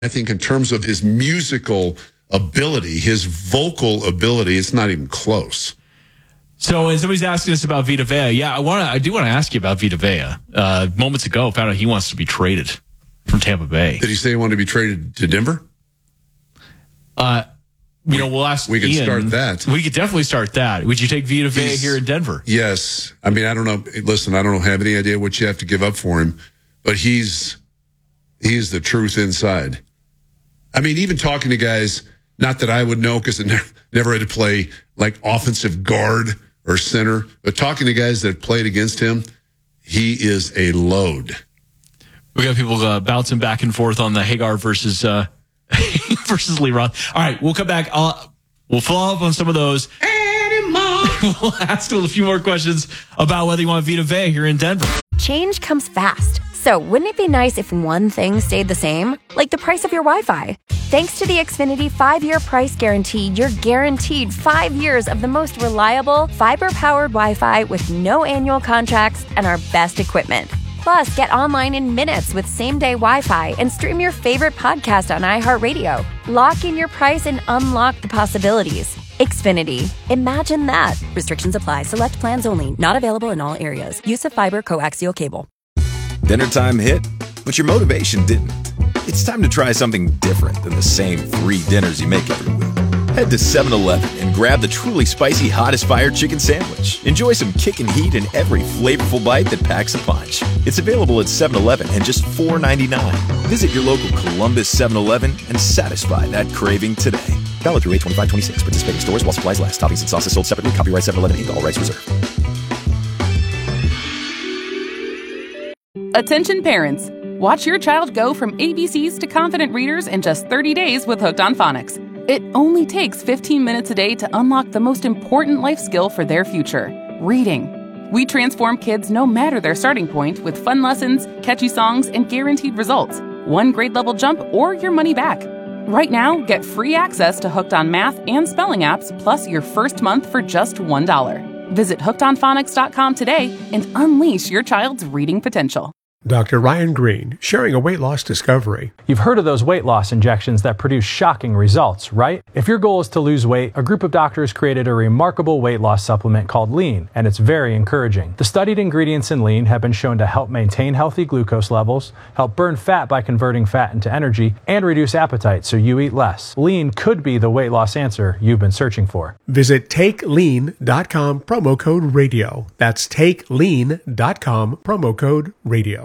I think in terms of his musical ability, his vocal ability, it's not even close. So, and somebody's asking us about Vita Vea. Yeah, I do want to ask you about Vita Vea. Moments ago, found out he wants to be traded from Tampa Bay. Did he say he wanted to be traded to Denver? We'll ask We can Ian. start that. We could definitely start that. Would you take Vita Vea here in Denver? Yes. I mean, I don't know. Listen, I don't have any idea what you have to give up for him, but he's the truth inside. I mean, even talking to guys, not that I would know because I never had to play like offensive guard or center, but talking to guys that played against him, he is a load. We got people bouncing back and forth on the Hagar versus versus Leron. All right, we'll come back. We'll follow up on some of those. We'll ask a few more questions about whether you want Vita Vea here in Denver. Change comes fast. So wouldn't it be nice if one thing stayed the same? Like the price of your Wi-Fi. Thanks to the Xfinity 5-year price guarantee, you're guaranteed 5 years of the most reliable, fiber-powered Wi-Fi with no annual contracts and our best equipment. Plus, get online in minutes with same-day Wi-Fi and stream your favorite podcast on iHeartRadio. Lock in your price and unlock the possibilities. Xfinity. Imagine that. Restrictions apply. Select plans only. Not available in all areas. Use of fiber coaxial cable. Dinner time hit, but your motivation didn't. It's time to try something different than the same 3 dinners you make every week. Head to 7-Eleven and grab the truly spicy Hottest Fire Chicken Sandwich. Enjoy some kickin' heat in every flavorful bite that packs a punch. It's available at 7-Eleven and just $4.99. Visit your local Columbus 7-Eleven and satisfy that craving today. Valid through 8/25/26. Participating stores while supplies last. Toppings and sauces sold separately. Copyright 7-Eleven Inc. All rights reserved. Attention parents. Watch your child go from ABCs to confident readers in just 30 days with Hooked on Phonics. It only takes 15 minutes a day to unlock the most important life skill for their future, reading. We transform kids no matter their starting point with fun lessons, catchy songs, and guaranteed results. 1 grade level jump or your money back. Right now, get free access to Hooked on Math and Spelling apps plus your first month for just $1. Visit hookedonphonics.com today and unleash your child's reading potential. Dr. Ryan Green, sharing a weight loss discovery. You've heard of those weight loss injections that produce shocking results, right? If your goal is to lose weight, a group of doctors created a remarkable weight loss supplement called Lean, and it's very encouraging. The studied ingredients in Lean have been shown to help maintain healthy glucose levels, help burn fat by converting fat into energy, and reduce appetite so you eat less. Lean could be the weight loss answer you've been searching for. Visit TakeLean.com, promo code radio. That's TakeLean.com, promo code radio.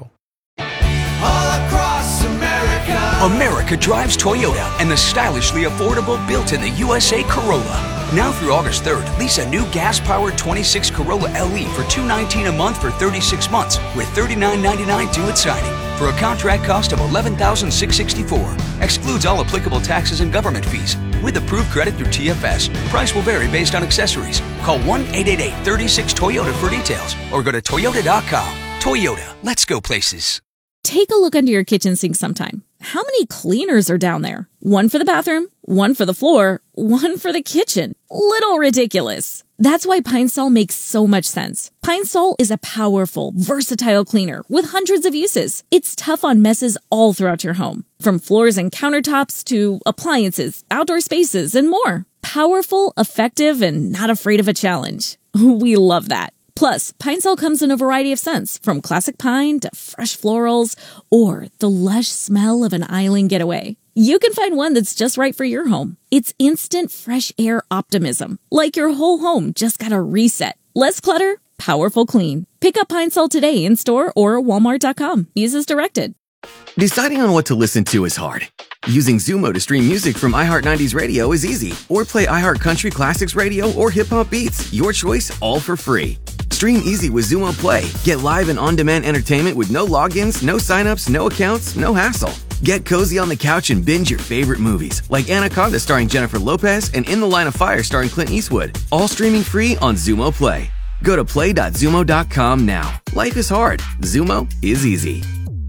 All across America. America drives Toyota and the stylishly affordable built-in-the USA Corolla. Now through August 3rd, lease a new gas-powered 26 Corolla LE for $219 a month for 36 months with $39.99 due at signing for a contract cost of $11,664. Excludes all applicable taxes and government fees. With approved credit through TFS, price will vary based on accessories. Call 1-888-36-TOYOTA for details or go to toyota.com. Toyota, let's go places. Take a look under your kitchen sink sometime. How many cleaners are down there? One for the bathroom, one for the floor, one for the kitchen. Little ridiculous. That's why Pine Sol makes so much sense. Pine Sol is a powerful, versatile cleaner with hundreds of uses. It's tough on messes all throughout your home, from floors and countertops to appliances, outdoor spaces, and more. Powerful, effective, and not afraid of a challenge. We love that. Plus, Pine Sol comes in a variety of scents, from classic pine to fresh florals, or the lush smell of an island getaway. You can find one that's just right for your home. It's instant fresh air optimism, like your whole home just got a reset. Less clutter, powerful clean. Pick up Pine Sol today in store or walmart.com. Use as directed. Deciding on what to listen to is hard. Using Zumo to stream music from iHeart 90s Radio is easy. Or play iHeart Country Classics Radio or Hip Hop Beats. Your choice, all for free. Stream easy with Zumo Play. Get live and on-demand entertainment with no logins, no signups, no accounts, no hassle. Get cozy on the couch and binge your favorite movies, like Anaconda starring Jennifer Lopez and In the Line of Fire starring Clint Eastwood. All streaming free on Zumo Play. Go to play.zumo.com now. Life is hard. Zumo is easy.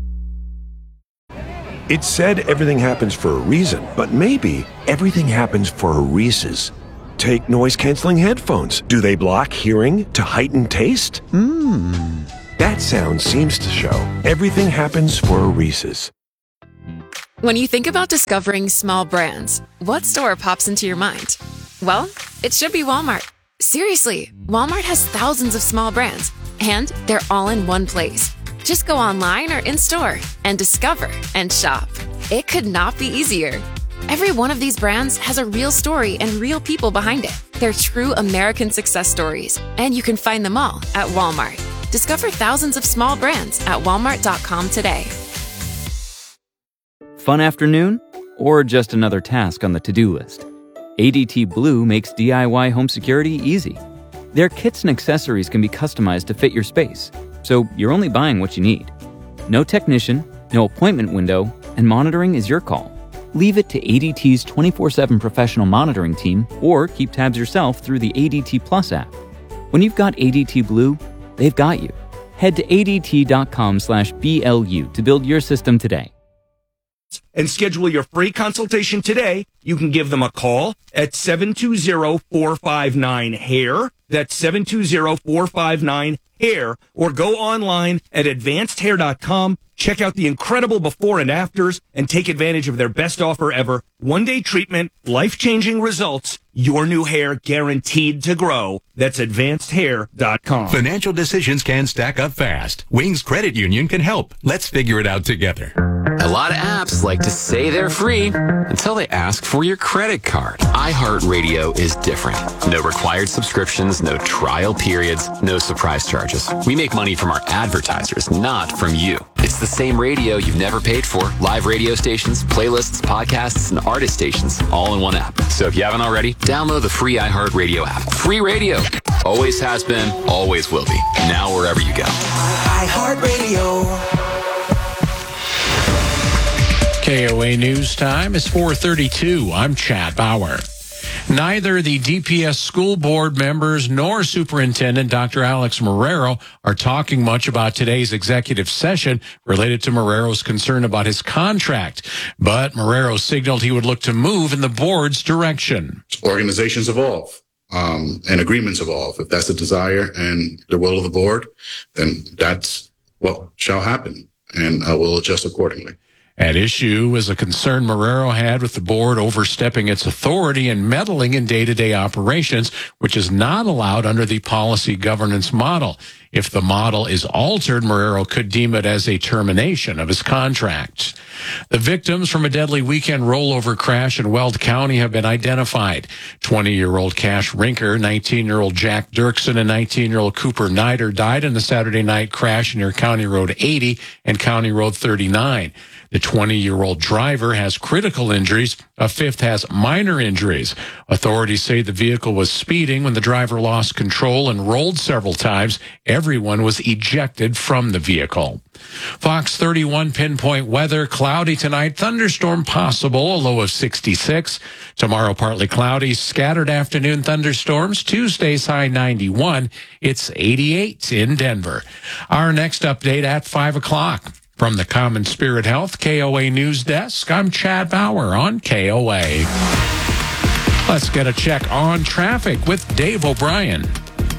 It's said everything happens for a reason, but maybe everything happens for a Reese's. Take noise-canceling headphones. Do they block hearing to heighten taste? That sound seems to show everything happens for a Reese's. When you think about discovering small brands, what store pops into your mind? Well, it should be Walmart. Seriously, Walmart has thousands of small brands, and they're all in one place. Just go online or in-store and discover and shop. It could not be easier. Every one of these brands has a real story and real people behind it. They're true American success stories, and you can find them all at Walmart. Discover thousands of small brands at walmart.com today. Fun afternoon? Or just another task on the to-do list? ADT Blue makes DIY home security easy. Their kits and accessories can be customized to fit your space, so you're only buying what you need. No technician, no appointment window, and monitoring is your call. Leave it to ADT's 24/7 professional monitoring team, or keep tabs yourself through the ADT Plus app. When you've got ADT Blue, they've got you. Head to ADT.com/BLU to build your system today. And schedule your free consultation today. You can give them a call at 720-459-HAIR. That's 720-459-HAIR. Or go online at advancedhair.com. Check out the incredible before and afters and take advantage of their best offer ever. One-day treatment, life-changing results, your new hair guaranteed to grow. That's advancedhair.com. Financial decisions can stack up fast. Wings Credit Union can help. Let's figure it out together. A lot of apps like to say they're free until they ask for your credit card. iHeartRadio is different. No required subscriptions, no trial periods, no surprise charges. We make money from our advertisers, not from you. It's the same radio you've never paid for. Live radio stations, playlists, podcasts, and artist stations, all in one app. So if you haven't already, download the free iHeartRadio app. Free radio. Always has been, always will be. Now wherever you go. iHeartRadio. KOA News Time is 4:32. I'm Chad Bauer. Neither the DPS school board members nor Superintendent Dr. Alex Marrero are talking much about today's executive session related to Marrero's concern about his contract. But Marrero signaled he would look to move in the board's direction. Organizations evolve. And agreements evolve. If that's the desire and the will of the board, then that's what shall happen. And I will adjust accordingly. At issue is a concern Marrero had with the board overstepping its authority and meddling in day-to-day operations, which is not allowed under the policy governance model. If the model is altered, Marrero could deem it as a termination of his contract. The victims from a deadly weekend rollover crash in Weld County have been identified. 20-year-old Cash Rinker, 19-year-old Jack Dirksen, and 19-year-old Cooper Nider died in the Saturday night crash near County Road 80 and County Road 39. The 20-year-old driver has critical injuries. A fifth has minor injuries. Authorities say the vehicle was speeding when the driver lost control and rolled several times. Everyone was ejected from the vehicle. Fox 31 pinpoint weather. Cloudy tonight. Thunderstorm possible. A low of 66. Tomorrow partly cloudy. Scattered afternoon thunderstorms. Tuesday's high 91. It's 88 in Denver. Our next update at 5 o'clock. From the Common Spirit Health KOA News Desk, I'm Chad Bauer on KOA. Let's get a check on traffic with Dave O'Brien.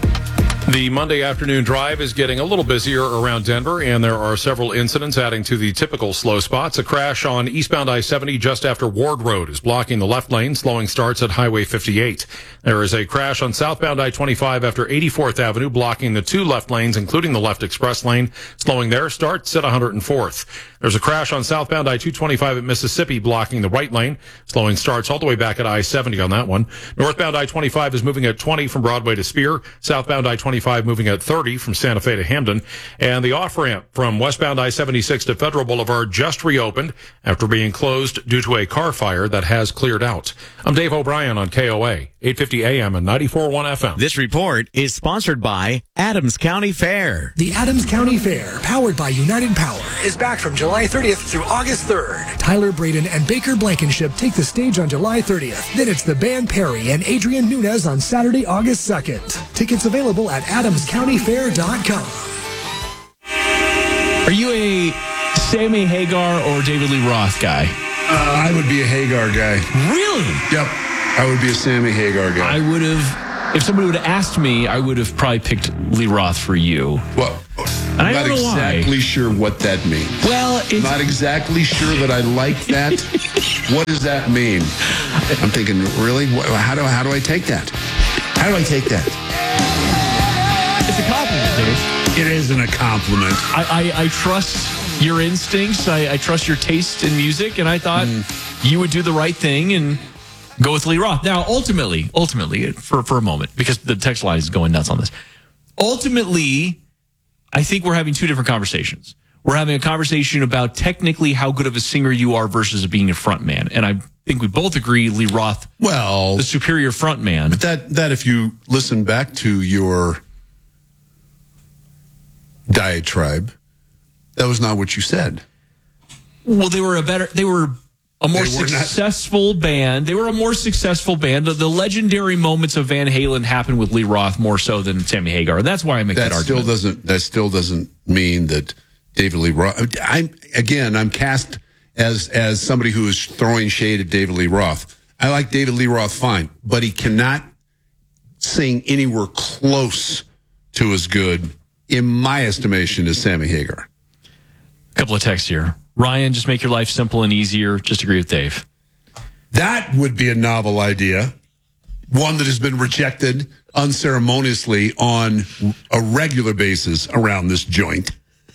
The Monday afternoon drive is getting a little busier around Denver, and there are several incidents adding to the typical slow spots. A crash on eastbound I-70 just after Ward Road is blocking the left lane. Slowing starts at Highway 58. There is a crash on southbound I-25 after 84th Avenue, blocking the two left lanes, including the left express lane. Slowing there starts at 104th. There's a crash on southbound I-225 at Mississippi, blocking the right lane. Slowing starts all the way back at I-70 on that one. Northbound I-25 is moving at 20 from Broadway to Spear. Southbound I-25 moving at 30 from Santa Fe to Hamden. And the off-ramp from westbound I-76 to Federal Boulevard just reopened after being closed due to a car fire that has cleared out. I'm Dave O'Brien on KOA, 850 AM and 94.1 FM. This report is sponsored by Adams County Fair. The Adams County Fair, powered by United Power, is back from July 30th through August 3rd. Tyler Braden and Baker Blankenship take the stage on July 30th. Then it's the band Perry and Adrian Nunez on Saturday, August 2nd. Tickets available at adamscountyfair.com. Are you a Sammy Hagar or David Lee Roth guy? I would be a Hagar guy. Really? Yep. I would be a Sammy Hagar guy. I would have, if somebody would have asked me, I would have probably picked Lee Roth for you. Well, I'm not exactly sure what that means. Well, Well, it's not exactly sure that I like that. What does that mean? I'm thinking, really? How do I take that? How do I take that? It's a compliment, Dave. It isn't a compliment. I trust your instincts. I trust your taste in music, and I thought you would do the right thing and go with Lee Roth. Now, ultimately, for a moment, because the text line is going nuts on this. Ultimately, I think we're having two different conversations. We're having a conversation about technically how good of a singer you are versus being a front man. And I think we both agree Lee Roth, the superior front man. But that if you listen back to your diatribe, that was not what you said. Well, they were a more successful band. They were a more successful band. The legendary moments of Van Halen happened with Lee Roth more so than Sammy Hagar. That's why I make that argument. That still doesn't mean that David Lee Roth. I'm cast as somebody who is throwing shade at David Lee Roth. I like David Lee Roth fine, but he cannot sing anywhere close to as good, in my estimation, as Sammy Hagar. A couple of texts here. Ryan, just make your life simple and easier. Just agree with Dave. That would be a novel idea. One that has been rejected unceremoniously on a regular basis around this joint.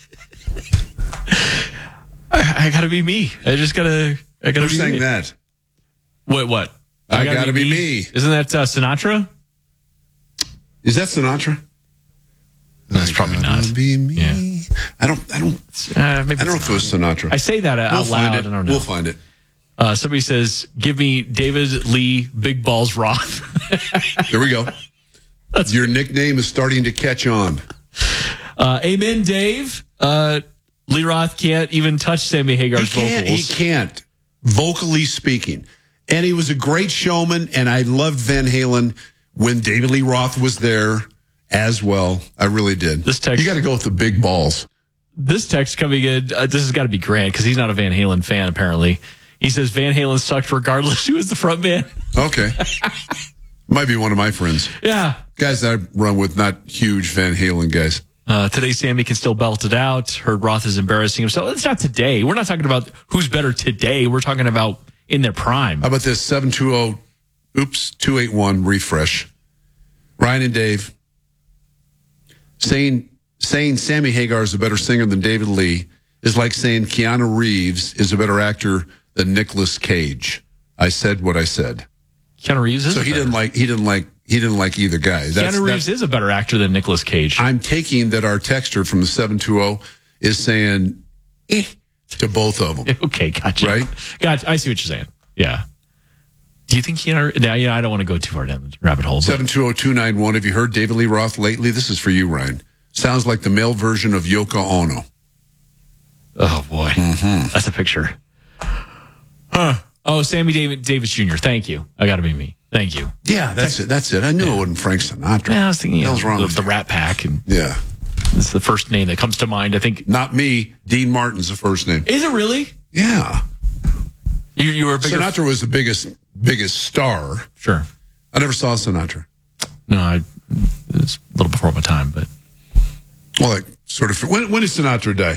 I gotta be me. I gotta Who be sang me. that? What? I gotta be me. Isn't that Sinatra? Is that Sinatra? That's probably not. Be me. Yeah. I don't know if it was Sinatra. I say that out loud. I don't know. We'll find it. Somebody says, give me David Lee Big Balls Roth. There we go. Your nickname is starting to catch on. Amen, Dave. Lee Roth can't even touch Sammy Hagar's vocals. He can't, vocally speaking. And he was a great showman, and I loved Van Halen when David Lee Roth was there as well. I really did. You got to go with the big balls. This text coming in, this has got to be Grant, because he's not a Van Halen fan, apparently. He says Van Halen sucked regardless who was the front man. Okay. Might be one of my friends. Yeah. Guys that I run with, not huge Van Halen guys. Today, Sammy can still belt it out. Heard Roth is embarrassing himself. It's not today. We're not talking about who's better today. We're talking about in their prime. How about this? 281 refresh. Ryan and Dave saying Sammy Hagar is a better singer than David Lee is like saying Keanu Reeves is a better actor than Nicolas Cage. I said what I said. Keanu Reeves is he didn't like either guy. Keanu Reeves is a better actor than Nicolas Cage. I'm taking that our texter from the 720 is saying to both of them. Okay, gotcha. Right? Gotcha. I see what you're saying. Yeah. Do you think Keanu? Now, I don't want to go too far down the rabbit hole. 720-291. Have you heard David Lee Roth lately? This is for you, Ryan. Sounds like the male version of Yoko Ono. Oh boy, That's a picture. Huh? Oh, Sammy Davis Jr. Thank you. I got to be me. Thank you. Yeah, that's it. I knew it wasn't Frank Sinatra. Yeah, I was thinking what's wrong with the Rat Pack. And yeah, it's the first name that comes to mind. I think not me. Dean Martin's the first name. Is it really? Yeah. You were a bigger... Sinatra was the biggest star. Sure. I never saw Sinatra. No, it's a little before my time, but like sort of. When did Sinatra die?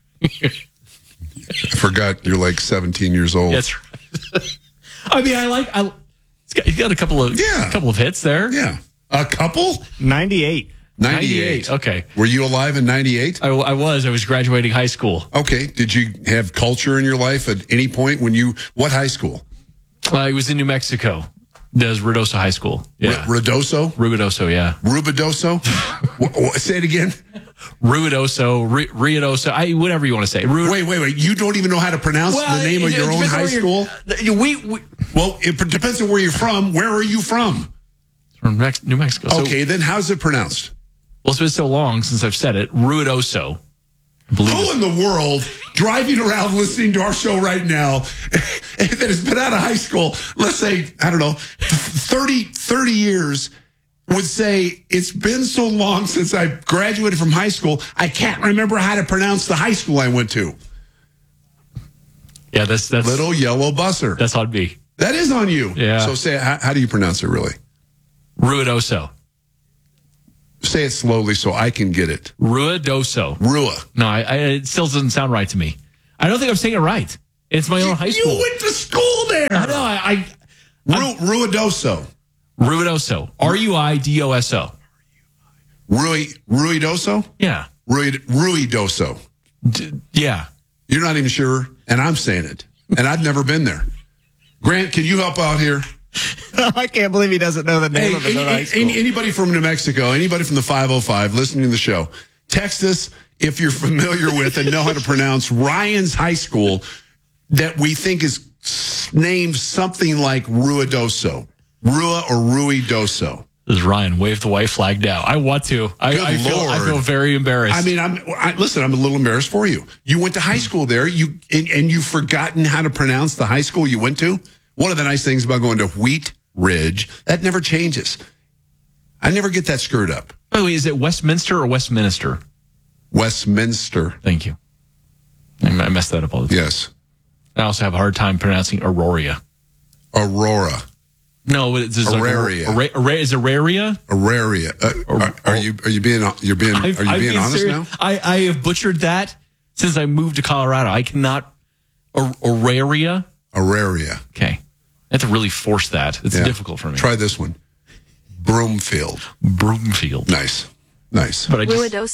I forgot. You're like 17 years old. That's right. I mean, he's got a couple of hits there. Yeah, a couple. 98. 98. Okay. Were you alive in 98? I was. I was graduating high school. Okay. Did you have culture in your life at any point what high school? I was in New Mexico. There's Ruidoso High School. Yeah. Ruidoso? Ruidoso, yeah. Rubidoso? Say it again. Ruidoso, whatever you want to say. Wait. You don't even know how to pronounce the name of your own high school? Well, it depends on where you're from. Where are you from? From New Mexico. Okay, then how's it pronounced? Well, it's been so long since I've said it. Ruidoso. Who in the world driving around listening to our show right now that has been out of high school, let's say, I don't know, 30 years, would say, it's been so long since I graduated from high school, I can't remember how to pronounce the high school I went to. Yeah, that's Little Yellow Busser. That's on me. That is on you. Yeah. So say, how do you pronounce it really? Ruidoso. Say it slowly so I can get it. Ruidoso. Rua. No, it still doesn't sound right to me. I don't think I'm saying it right. It's my own high school. You went to school there. I know. Ruidoso. Ruidoso. Ruidoso. Ruidoso? Yeah. Ruidoso. Yeah. You're not even sure, and I'm saying it. And I've never been there. Grant, can you help out here? I can't believe he doesn't know the name of another high school. Anybody from New Mexico, anybody from the 505 listening to the show, text us if you're familiar with and know how to pronounce Ryan's high school that we think is named something like Ruidoso. Rua or Ruidoso. This is Ryan. Wave the white flag now. I want to. I feel very embarrassed. I mean, listen, I'm a little embarrassed for you. You went to high school there, and you've forgotten how to pronounce the high school you went to. One of the nice things about going to Wheat Ridge, that never changes. I never get that screwed up. By the way, is it Westminster or Westminster? Westminster. Thank you. I messed that up all the time. Yes. I also have a hard time pronouncing Aurora. Aurora. No, it's Auraria. Is Auraria? Auraria. Are you being honest serious now? I have butchered that since I moved to Colorado. I cannot. Auraria. Auraria. Okay, I have to really force that. It's difficult for me. Try this one. Broomfield. Nice. But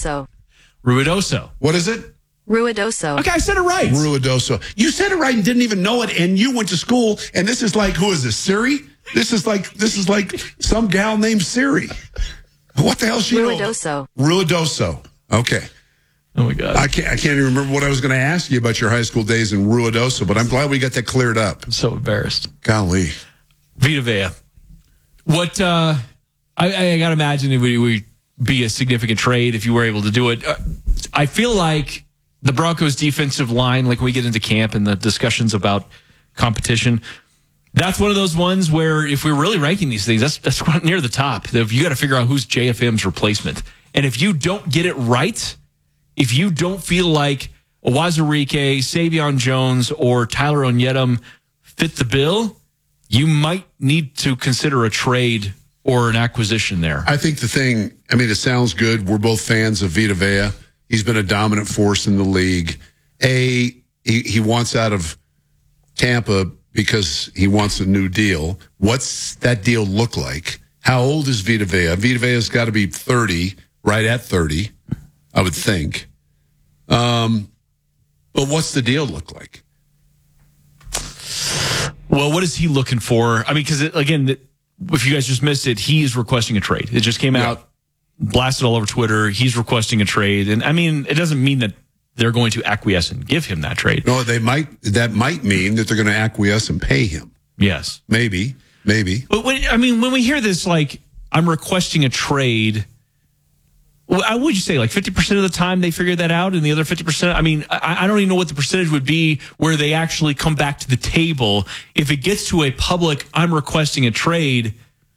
Ruidoso. What is it? Ruidoso. Okay, I said it right. Ruidoso. You said it right and didn't even know it, and you went to school, and this is like, who is this, Siri? This is like some gal named Siri. What the hell is she? Ruidoso. Okay. Oh my God. I can't even remember what I was going to ask you about your high school days in Ruidoso, but I'm glad we got that cleared up. I'm so embarrassed. Golly. Vita Vea. What I gotta imagine it would be a significant trade if you were able to do it. I feel like the Broncos defensive line, like when we get into camp and the discussions about competition, that's one of those ones where if we're really ranking these things, that's near the top. You got to figure out who's JFM's replacement. And if you don't get it right, if you don't feel like Owazurike, Savion Jones, or Tyler Onyedum fit the bill, you might need to consider a trade or an acquisition there. I think it sounds good. We're both fans of Vita Vea. He's been a dominant force in the league. He wants out of Tampa because he wants a new deal. What's that deal look like? How old is Vita Vea? Vita Vea's got to be 30, right at 30, I would think. But what's the deal look like? Well, what is he looking for? I mean, because, again, if you guys just missed it, he is requesting a trade. It just came out, blasted all over Twitter. He's requesting a trade. And, I mean, it doesn't mean that they're going to acquiesce and give him that trade. No, that might mean that they're going to acquiesce and pay him. Yes. Maybe. But when we hear this, like, I'm requesting a trade, what would you say, like 50% of the time they figure that out, and the other 50%? I mean, I don't even know what the percentage would be where they actually come back to the table. If it gets to a public, I'm requesting a trade,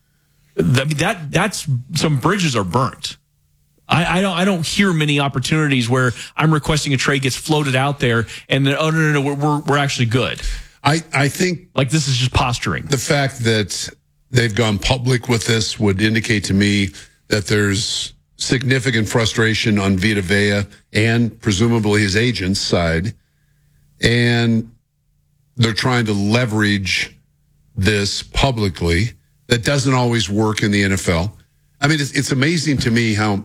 that's some bridges are burnt. I don't hear many opportunities where I'm requesting a trade gets floated out there, and then no, we're actually good. I think like this is just posturing. The fact that they've gone public with this would indicate to me that there's significant frustration on Vita Vea and presumably his agent's side, and they're trying to leverage this publicly. That doesn't always work in the NFL. I mean, it's amazing to me how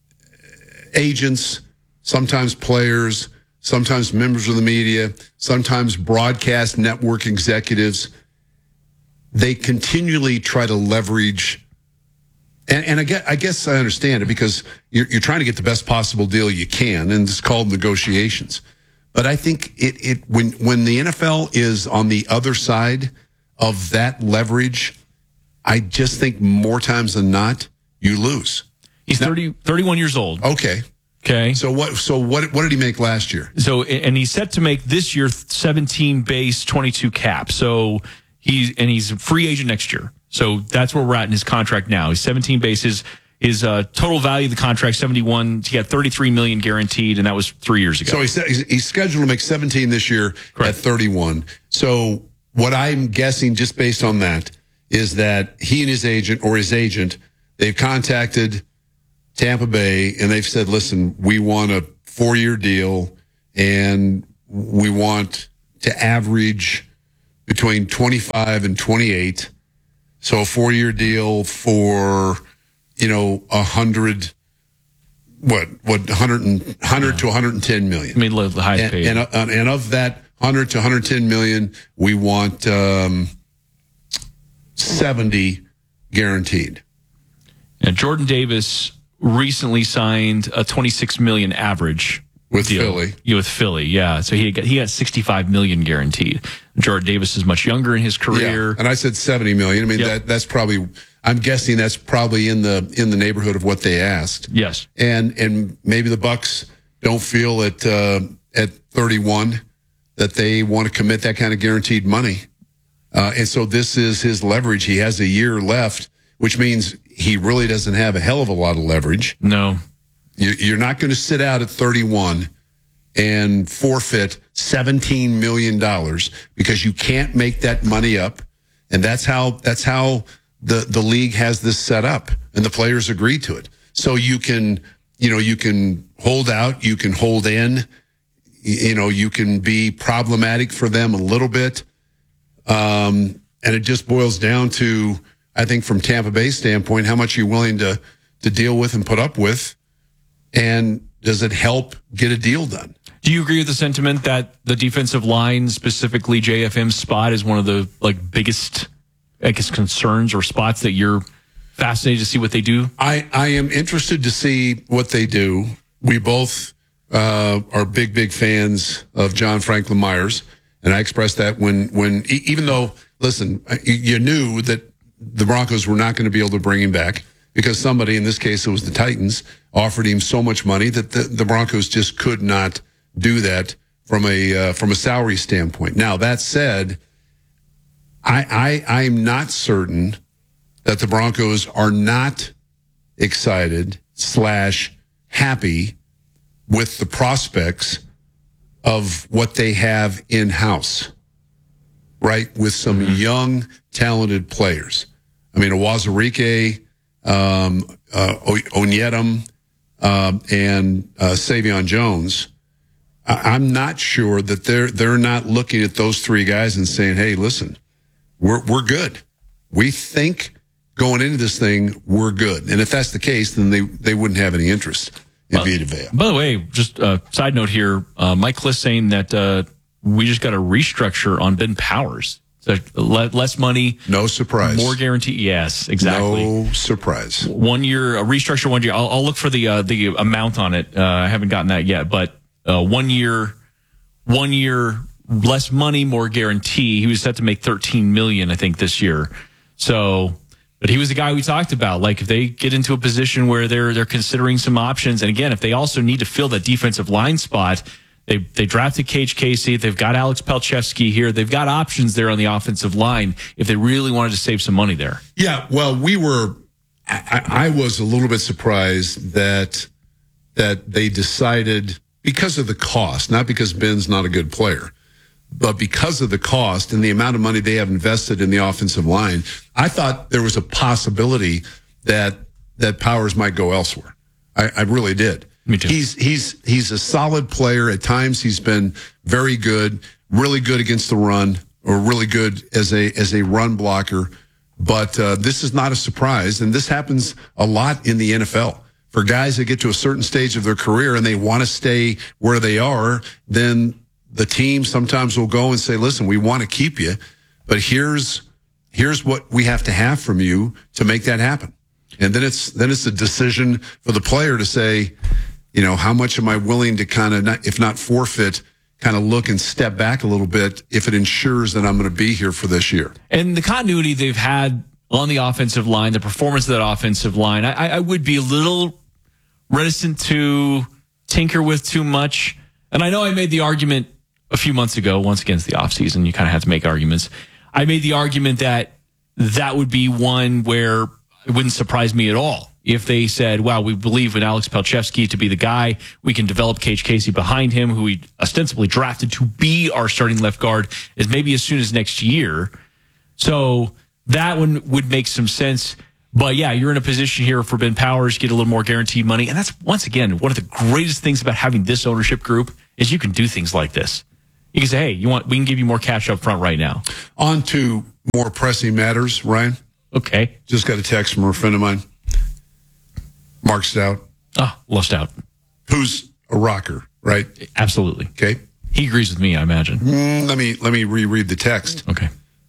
agents, sometimes players, sometimes members of the media, sometimes broadcast network executives, they continually try to leverage. And I guess I understand it because you're trying to get the best possible deal you can, and it's called negotiations. But I think when the NFL is on the other side of that leverage, I just think more times than not, you lose. He's 31 years old. Okay. So what did he make last year? So, and he's set to make this year 17 base, 22 cap. So he's a free agent next year. So that's where we're at in his contract now. He's 17 bases. His total value of the contract, 71. He got 33 million guaranteed, and that was 3 years ago. So he's scheduled to make 17 this year. Correct. At 31. So what I'm guessing, just based on that, is that he and his agent, they've contacted Tampa Bay and they've said, listen, we want a 4-year deal and we want to average between 25 and 28. So a 4-year deal for, 100 to 110 million. I mean, the highest paid. And of that 100 to 110 million, we want 70 guaranteed. And Jordan Davis recently signed a 26 million average with deal. Philly. Yeah, with Philly, yeah. So he got 65 million guaranteed. Jordan Davis is much younger in his career. Yeah. And I said 70 million. I mean, that's probably, I'm guessing that's probably in the neighborhood of what they asked. Yes. And maybe the Bucks don't feel at 31 that they want to commit that kind of guaranteed money. And so this is his leverage. He has a year left, which means he really doesn't have a hell of a lot of leverage. No. You're not going to sit out at 31 and forfeit $17 million because you can't make that money up. And that's how the league has this set up, and the players agree to it. So you can hold out, you can hold in, you can be problematic for them a little bit. And it just boils down to, I think from Tampa Bay's standpoint, how much you're willing to deal with and put up with. And does it help get a deal done? Do you agree with the sentiment that the defensive line, specifically JFM's spot, is one of the biggest, concerns or spots that you're fascinated to see what they do? I am interested to see what they do. We both are big fans of John Franklin Myers, and I expressed that when even though, listen, you knew that the Broncos were not going to be able to bring him back because somebody, in this case it was the Titans, offered him so much money that the Broncos just could not do that from a salary standpoint. Now, that said, I'm not certain that the Broncos are not excited / happy with the prospects of what they have in-house, right? With some young, talented players. I mean, Awazarike, Onyedum, and Savion Jones. I'm not sure that they're not looking at those three guys and saying, "Hey, listen, we're good. We think going into this thing we're good." And if that's the case, then they wouldn't have any interest in Vita Vea. By the way, just a side note here, Mike Kliss saying that we just got a restructure on Ben Powers. So less money. No surprise. More guarantee. Yes, exactly. No surprise. 1 year, a restructure 1 year. I'll look for the amount on it. I haven't gotten that yet, but 1 year, less money, more guarantee. He was set to make $13 million, I think, this year. So, but he was the guy we talked about. Like, if they get into a position where they're considering some options, and again, if they also need to fill that defensive line spot, they drafted Cage Casey. They've got Alex Pelchevsky here. They've got options there on the offensive line if they really wanted to save some money there. Yeah, well, I was a little bit surprised that they decided, because of the cost, not because Ben's not a good player, but because of the cost and the amount of money they have invested in the offensive line, I thought there was a possibility that Powers might go elsewhere. I really did. Me too. He's a solid player. At times he's been very good, really good against the run, or really good as a run blocker. But this is not a surprise, and this happens a lot in the NFL. For guys that get to a certain stage of their career and they want to stay where they are, then the team sometimes will go and say, "Listen, we want to keep you, but here's what we have to have from you to make that happen." And then it's a decision for the player to say, how much am I willing to kind of, if not forfeit, kind of look and step back a little bit if it ensures that I'm going to be here for this year. And the continuity they've had on the offensive line, the performance of that offensive line, I would be a little reticent to tinker with too much. And I know I made the argument a few months ago, once again, it's the offseason, you kind of have to make arguments. I made the argument that would be one where it wouldn't surprise me at all if they said, "Wow, we believe in Alex Pelchevsky to be the guy. We can develop Cage Casey behind him, who we ostensibly drafted to be our starting left guard, as maybe as soon as next year." So that one would make some sense. But yeah, you're in a position here for Ben Powers, get a little more guaranteed money. And that's, once again, one of the greatest things about having this ownership group is you can do things like this. You can say, hey, we can give you more cash up front right now. On to more pressing matters, Ryan. Okay. Just got a text from a friend of mine, Mark Stout. Love Stout. Who's a rocker, right? Absolutely. Okay. He agrees with me, I imagine. Let me reread the text. Okay.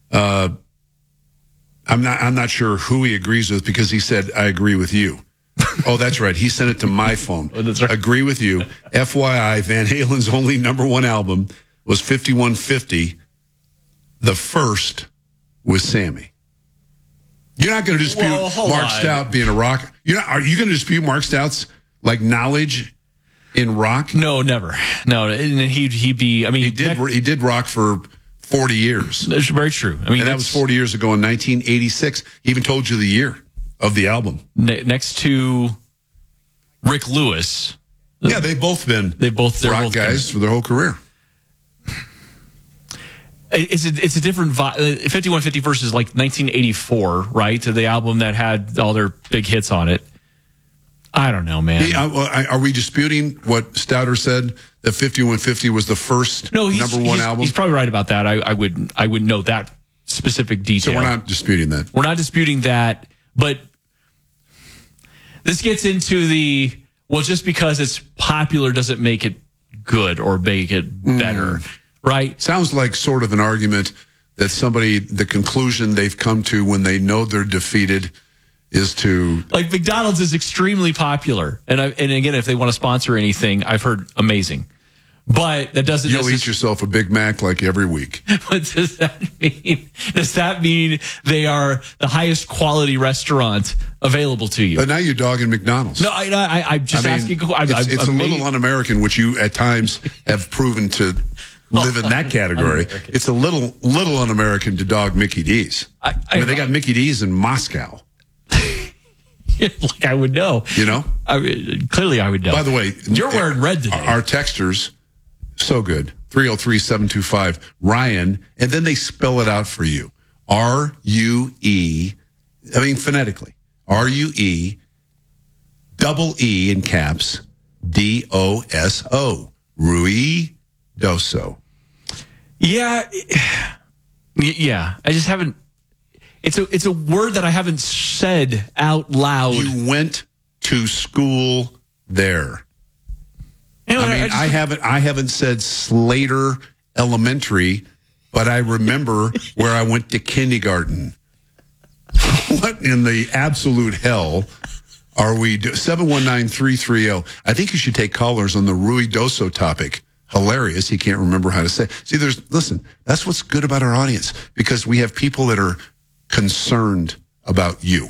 I'm not sure who he agrees with because he said, I agree with you. Oh, that's right. He sent it to my phone. That's right. Agree with you. FYI, Van Halen's only #1 album was 5150. The first was Sammy. You're not going to dispute Mark Stout being a rocker. Are you going to dispute Mark Stout's knowledge in rock? No, never. No, and he'd be. I mean, he did rock for 40 years. That's very true. I mean, and that was 40 years ago in 1986. He even told you the year of the album. Next to Rick Lewis. Yeah, they've both been rock guys for their whole career. It's a different vibe. 5150 versus like 1984, right? To the album that had all their big hits on it. I don't know, man. Are we disputing what Stouter said, that 5150 was the first #1 album? He's probably right about that. I would know that specific detail. So we're not disputing that. We're not disputing that, but this gets into just because it's popular doesn't make it good or make it better, right? Sounds like sort of an argument that the conclusion they've come to when they know they're defeated is to... Like McDonald's is extremely popular. And again, if they want to sponsor anything, I've heard amazing. But that doesn't... You'll eat yourself a Big Mac like every week. What does that mean? Does that mean they are the highest quality restaurant available to you? But now you're dogging McDonald's. No, I'm just asking... It's a little un-American, which you at times have proven to live in that category. It's a little un-American to dog Mickey D's. I mean, they got Mickey D's in Moscow. Like I would know. You know? Clearly I would know. By the way, you're wearing red today. Our texters, so good. 303-725 Ryan, and then they spell it out for you. R-U-E, I mean phonetically. R-U-E, double E in caps, D-O-S-O. Rui Doso. Yeah. I just haven't. It's a word that I haven't said out loud. You went to school there. I haven't said Slater Elementary, but I remember where I went to kindergarten. What in the absolute hell are we doing? 719-330. I think you should take callers on the Rui Doso topic. Hilarious. He can't remember how to say. See, listen, that's what's good about our audience, because we have people that are concerned about you.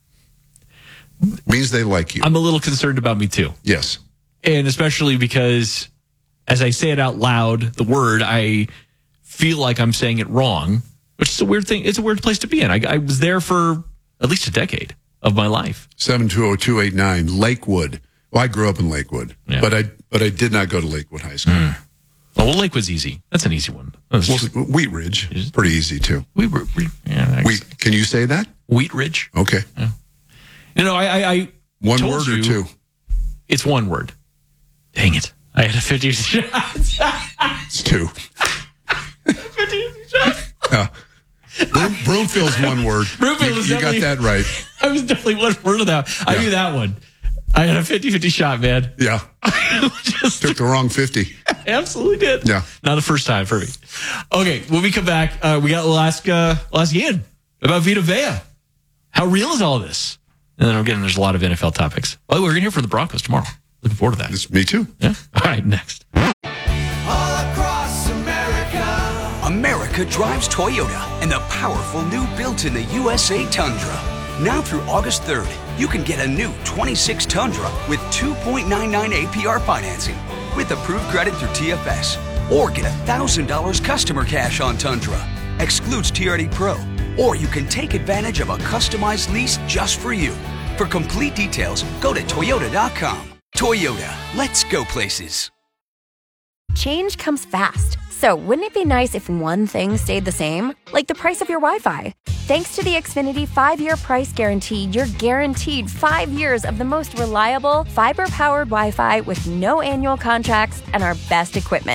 Means they like you. I'm a little concerned about me too. Yes. And especially because as I say it out loud, the word, I feel like I'm saying it wrong, which is a weird thing. It's a weird place to be in. I was there for at least a decade of my life. 720-289, Lakewood. Well, I grew up in Lakewood, but I did not go to Lakewood High School. Oh, well, Lakewood's easy. That's an easy one. Wheat Ridge is pretty easy too. Can you say that? Wheat Ridge. Okay. Yeah. You know, I one word or two? It's one word. Dang it! I had a 50 shot. It's two. 50 shot. Broomfield's one word. Broomfield you got that right. I was definitely one word of that. I knew that one. I had a 50-50 shot, man. Yeah. Took the wrong 50. Absolutely did. Yeah. Not the first time for me. Okay, when we come back, we got we'll ask Ian about Vita Vea. How real is all this? And then again, there's a lot of NFL topics. Oh, we're going to hear from the Broncos tomorrow. Looking forward to that. Me too. Yeah. All right, next. All across America. America drives Toyota and the powerful new built in the USA Tundra. Now through August 3rd, you can get a new 26 Tundra with 2.99 APR financing with approved credit through TFS. Or get $1,000 customer cash on Tundra. Excludes TRD Pro. Or you can take advantage of a customized lease just for you. For complete details, go to Toyota.com. Toyota, let's go places. Change comes fast. So wouldn't it be nice if one thing stayed the same? Like the price of your Wi-Fi. Thanks to the Xfinity 5-year price guarantee, you're guaranteed 5 years of the most reliable, fiber-powered Wi-Fi with no annual contracts and our best equipment.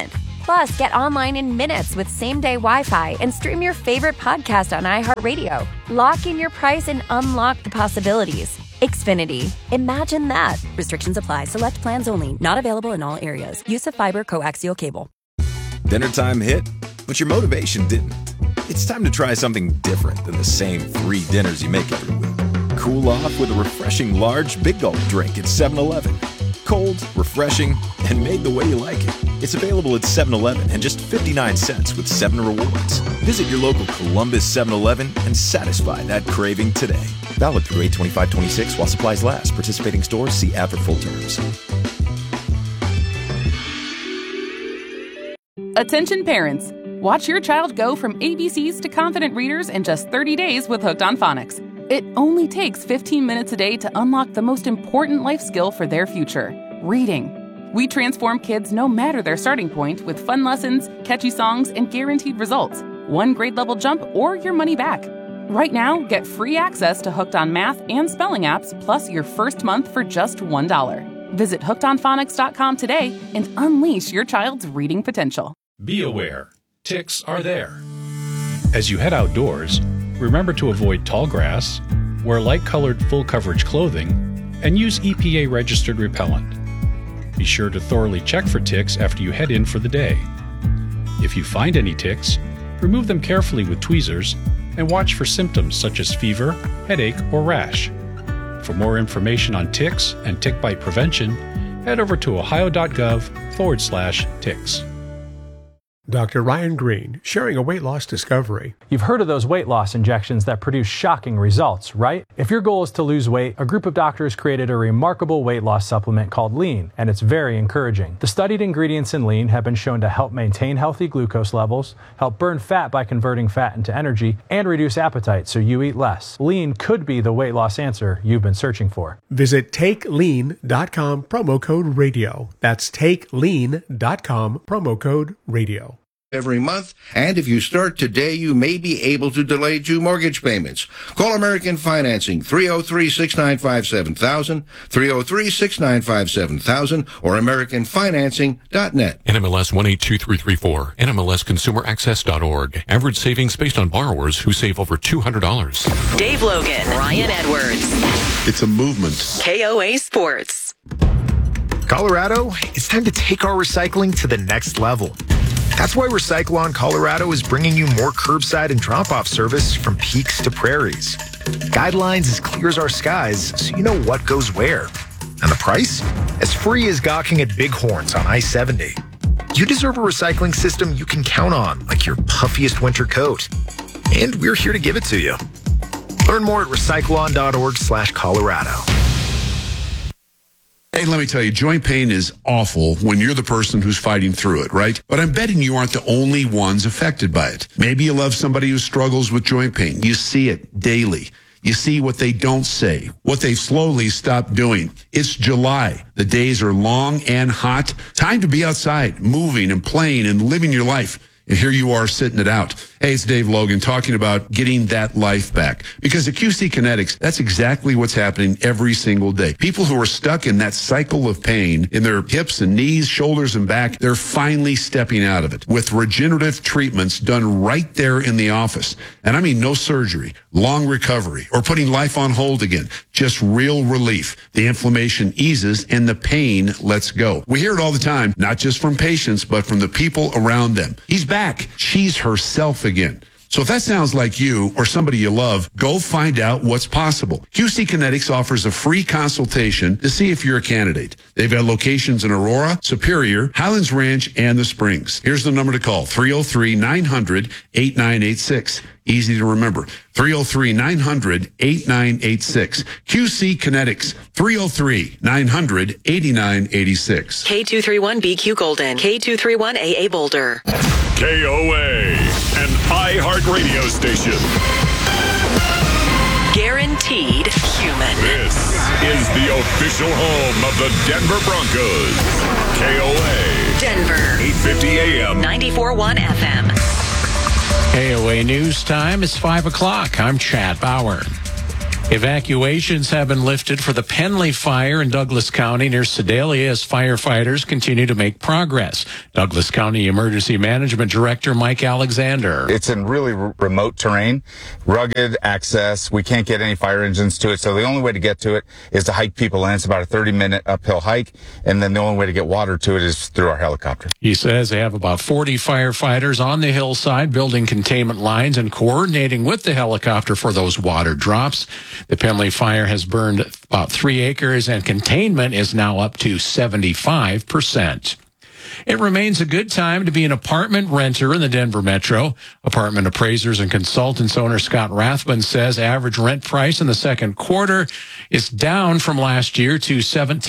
Plus, get online in minutes with same-day Wi-Fi and stream your favorite podcast on iHeartRadio. Lock in your price and unlock the possibilities. Xfinity. Imagine that. Restrictions apply. Select plans only. Not available in all areas. Use of fiber coaxial cable. Dinner time hit, but your motivation didn't. It's time to try something different than the same 3 dinners you make every week. Cool off with a refreshing large Big Gulp drink at 7-Eleven. Cold, refreshing, and made the way you like it. It's available at 7-Eleven and just 59 cents with 7 rewards. Visit your local Columbus 7-Eleven and satisfy that craving today. Valid through 8/25/26 while supplies last. Participating stores see ad for full terms. Attention parents. Watch your child go from ABCs to confident readers in just 30 days with Hooked on Phonics. It only takes 15 minutes a day to unlock the most important life skill for their future, reading. We transform kids no matter their starting point with fun lessons, catchy songs, and guaranteed results. 1 grade level jump or your money back. Right now, get free access to Hooked on Math and Spelling apps, plus your first month for just $1. Visit hookedonphonics.com today and unleash your child's reading potential. Be aware, ticks are there. As you head outdoors, remember to avoid tall grass, wear light-colored full-coverage clothing, and use EPA-registered repellent. Be sure to thoroughly check for ticks after you head in for the day. If you find any ticks, remove them carefully with tweezers and watch for symptoms such as fever, headache, or rash. For more information on ticks and tick bite prevention, head over to ohio.gov/ticks. Dr. Ryan Green, sharing a weight loss discovery. You've heard of those weight loss injections that produce shocking results, right? If your goal is to lose weight, a group of doctors created a remarkable weight loss supplement called Lean, and it's very encouraging. The studied ingredients in Lean have been shown to help maintain healthy glucose levels, help burn fat by converting fat into energy, and reduce appetite so you eat less. Lean could be the weight loss answer you've been searching for. Visit TakeLean.com, promo code radio. That's TakeLean.com, promo code radio. Every month, and if you start today, you may be able to delay 2 mortgage payments. Call American Financing, 303-695-7000, 303-695-7000, or AmericanFinancing.net. NMLS 182334, NMLSConsumerAccess.org. Average savings based on borrowers who save over $200. Dave Logan, Ryan Edwards. It's a movement. KOA Sports. Colorado, it's time to take our recycling to the next level. That's why Recyclon Colorado is bringing you more curbside and drop-off service from peaks to prairies. Guidelines as clear as our skies, so you know what goes where. And the price? As free as gawking at Bighorns on I-70. You deserve a recycling system you can count on, like your puffiest winter coat. And we're here to give it to you. Learn more at recyclon.org/Colorado. Hey, let me tell you, joint pain is awful when you're the person who's fighting through it, right? But I'm betting you aren't the only ones affected by it. Maybe you love somebody who struggles with joint pain. You see it daily. You see what they don't say, what they've slowly stopped doing. It's July. The days are long and hot. Time to be outside, moving and playing and living your life. And here you are sitting it out. Hey, it's Dave Logan talking about getting that life back. Because at QC Kinetics, that's exactly what's happening every single day. People who are stuck in that cycle of pain in their hips and knees, shoulders and back, they're finally stepping out of it with regenerative treatments done right there in the office. And I mean no surgery, long recovery, or putting life on hold again. Just real relief. The inflammation eases and the pain lets go. We hear it all the time, not just from patients, but from the people around them. He's back. She's herself again. So if that sounds like you or somebody you love, go find out what's possible. QC Kinetics offers a free consultation to see if you're a candidate. They've got locations in Aurora, Superior, Highlands Ranch, and the Springs. Here's the number to call, 303-900-8986. Easy to remember, 303-900-8986. QC Kinetics, 303-900-8986. K231BQ Golden, K231AA Boulder. KOA, an iHeartRadio station. Guaranteed human. This is the official home of the Denver Broncos. KOA. Denver. 850 AM. 94.1 FM. KOA News Time is 5 o'clock. I'm Chad Bauer. Evacuations have been lifted for the Penley fire in Douglas County near Sedalia as firefighters continue to make progress. Douglas County Emergency Management Director Mike Alexander. It's in really remote terrain, rugged access. We can't get any fire engines to it, so the only way to get to it is to hike people in. It's about a 30-minute uphill hike, and then the only way to get water to it is through our helicopter. He says they have about 40 firefighters on the hillside building containment lines and coordinating with the helicopter for those water drops. The Penley fire has burned about 3 acres and containment is now up to 75%. It remains a good time to be an apartment renter in the Denver metro. Apartment appraisers and consultants owner Scott Rathman says average rent price in the second quarter is down from last year to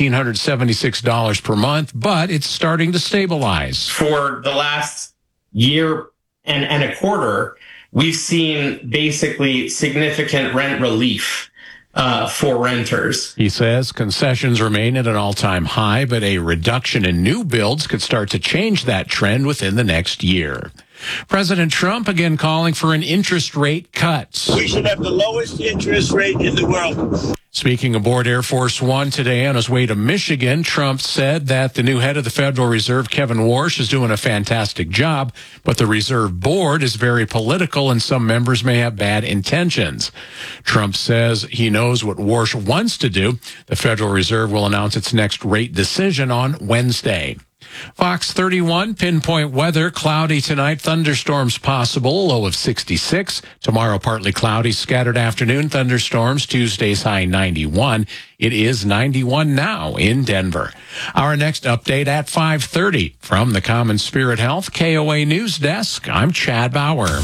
$1,776 per month, but it's starting to stabilize. For the last year and a quarter, we've seen basically significant rent relief for renters. He says concessions remain at an all-time high, but a reduction in new builds could start to change that trend within the next year. President Trump again calling for an interest rate cut. We should have the lowest interest rate in the world. Speaking aboard Air Force One today on his way to Michigan, Trump said that the new head of the Federal Reserve, Kevin Warsh, is doing a fantastic job, but the Reserve Board is very political and some members may have bad intentions. Trump says he knows what Warsh wants to do. The Federal Reserve will announce its next rate decision on Wednesday. Fox 31, pinpoint weather, cloudy tonight, thunderstorms possible, low of 66. Tomorrow, partly cloudy, scattered afternoon, thunderstorms, Tuesday's high 91. It is 91 now in Denver. Our next update at 5:30 from the Common Spirit Health KOA News Desk. I'm Chad Bauer.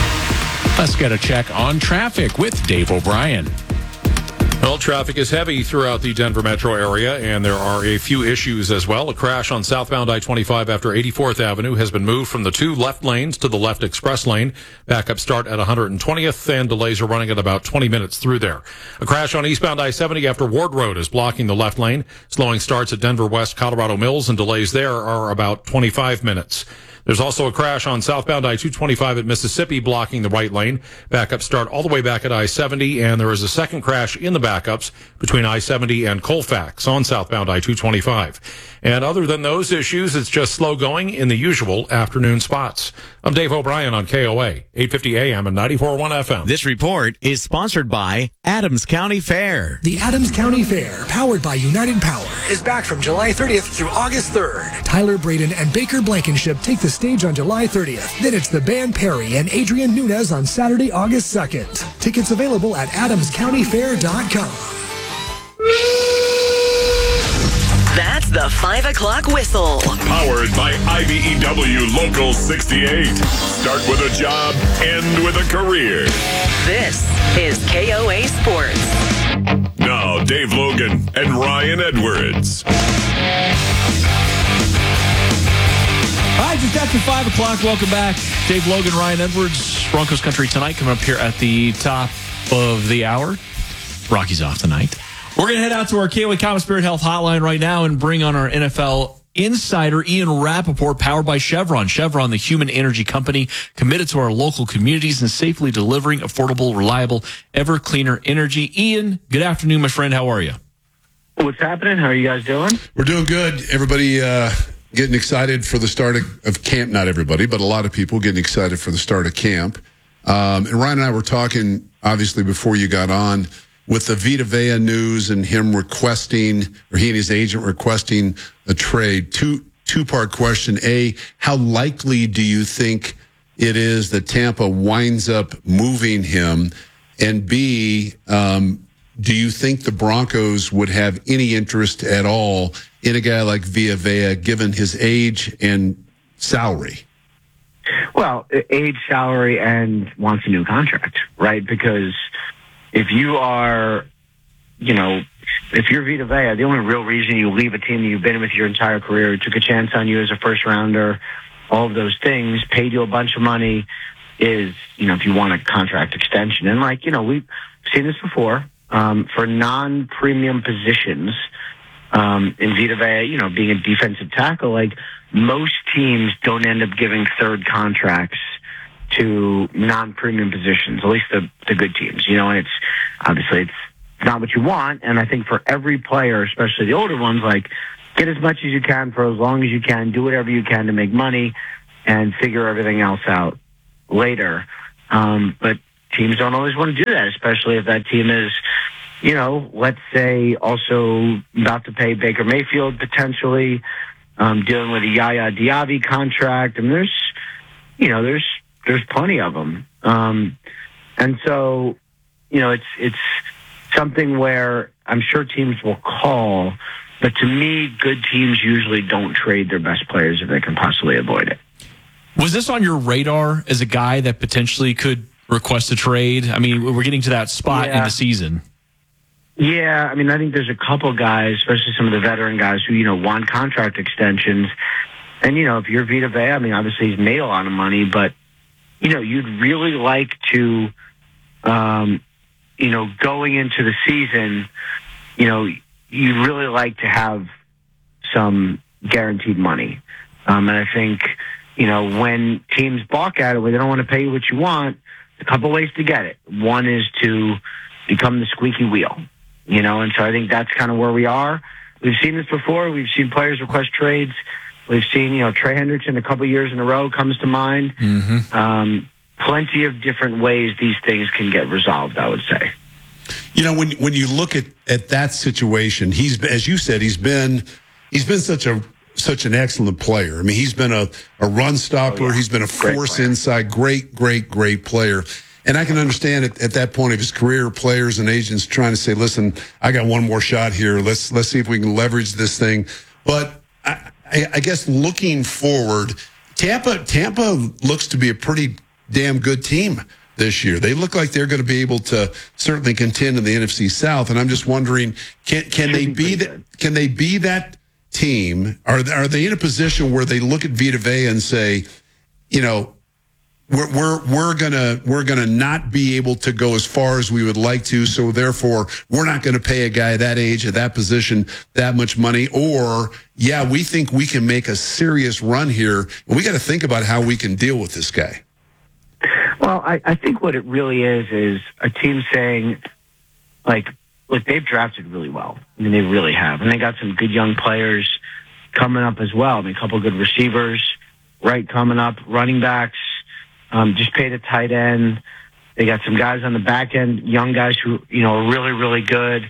Let's get a check on traffic with Dave O'Brien. Well, traffic is heavy throughout the Denver metro area, and there are a few issues as well. A crash on southbound I-25 after 84th Avenue has been moved from the 2 left lanes to the left express lane. Backup start at 120th, and delays are running at about 20 minutes through there. A crash on eastbound I-70 after Ward Road is blocking the left lane. Slowing starts at Denver West Colorado Mills, and delays there are about 25 minutes. There's also a crash on southbound I-225 at Mississippi blocking the right lane. Backups start all the way back at I-70, and there is a second crash in the backups between I-70 and Colfax on southbound I-225. And other than those issues, it's just slow going in the usual afternoon spots. I'm Dave O'Brien on KOA, 850 AM and 94.1 FM. This report is sponsored by Adams County Fair. The Adams County Fair, powered by United Power, is back from July 30th through August 3rd. Tyler Braden and Baker Blankenship take the stage on July 30th. Then it's the band Perry and Adrian Nunez on Saturday, August 2nd. Tickets available at adamscountyfair.com. That's the 5 o'clock whistle. Powered by IBEW Local 68. Start with a job, end with a career. This is KOA Sports. Now, Dave Logan and Ryan Edwards. All right, just after 5 o'clock, welcome back. Dave Logan, Ryan Edwards, Broncos Country tonight, coming up here at the top of the hour. Rockies off tonight. We're going to head out to our KOA Common Spirit Health hotline right now and bring on our NFL insider, Ian Rappaport, powered by Chevron. Chevron, the human energy company, committed to our local communities and safely delivering affordable, reliable, ever cleaner energy. Ian, good afternoon, my friend. How are you? What's happening? How are you guys doing? We're doing good. Everybody getting excited for the start of camp. Not everybody, but a lot of people getting excited for the start of camp. And Ryan and I were talking, obviously, before you got on, with the Vita Vea news and him requesting, or he and his agent requesting a trade. Two-part question. A, how likely do you think it is that Tampa winds up moving him? And B, do you think the Broncos would have any interest at all in a guy like Vita Vea, given his age and salary? Well, age, salary, and wants a new contract, right? Because if you are, if you're Vita Vea, the only real reason you leave a team that you've been with your entire career, took a chance on you as a first rounder, all of those things, paid you a bunch of money, is, if you want a contract extension. And we've seen this before, for non-premium positions, in Vita Vea, being a defensive tackle, most teams don't end up giving third contracts to non-premium positions, at least the good teams, and it's not what you want. And I think for every player, especially the older ones, like, get as much as you can for as long as you can, do whatever you can to make money, and figure everything else out later. But teams don't always want to do that, especially if that team is, let's say also about to pay Baker Mayfield potentially, dealing with a Yaya Diaby contract. And there's plenty of them. And so, it's something where I'm sure teams will call, but to me, good teams usually don't trade their best players if they can possibly avoid it. Was this on your radar as a guy that potentially could request a trade? I mean, we're getting to that spot in the season. Yeah, I mean, I think there's a couple guys, especially some of the veteran guys who, want contract extensions. And, if you're Vita Vea, I mean, obviously he's made a lot of money, but, you'd really like to, going into the season, you'd really like to have some guaranteed money. And I think, when teams balk at it, where they don't want to pay you what you want, a couple ways to get it. One is to become the squeaky wheel, and so I think that's kind of where we are. We've seen this before. We've seen players request trades. We've seen, Trey Hendrickson a couple years in a row comes to mind. Mm-hmm. Plenty of different ways these things can get resolved, I would say. When you look at that situation, he's, as you said, he's been such an excellent player. I mean, he's been a run stopper. Oh, yeah. He's been a force inside. Great player. And I can understand at that point of his career, players and agents trying to say, listen, I got one more shot here. Let's see if we can leverage this thing. But I guess looking forward, Tampa looks to be a pretty damn good team this year. They look like they're going to be able to certainly contend in the NFC South. And I'm just wondering, can they be that team? Are they in a position where they look at Vita Vea and say, we're gonna not be able to go as far as we would like to, so therefore we're not going to pay a guy that age at that position that much money? Or we think we can make a serious run here, and we got to think about how we can deal with this guy. Well, I think what it really is a team saying, like, look, they've drafted really well. I mean, they really have. And they got some good young players coming up as well. I mean, a couple good receivers, right, coming up, running backs, just paid a tight end. They got some guys on the back end, young guys who, are really, really good.